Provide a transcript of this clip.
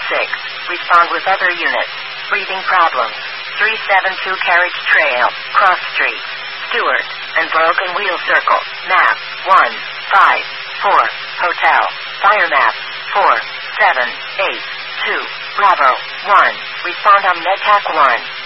Respond with other units. Breathing problems. 372 Carriage Trail, Cross Street, Stewart, and Broken Wheel Circle. Map 154. Hotel. Fire map 4782. Bravo 1. Respond on MedTac 1.